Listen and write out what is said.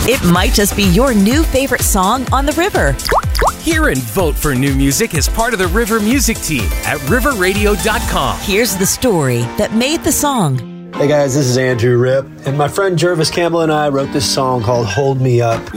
It might just be your new favorite song on the river. Hear and vote for new music as part of the River Music Team at riverradio.com. Here's the story that made the song. Hey guys, this is Andrew Ripp, and my friend Jervis Campbell and I wrote this song called Hold Me Up.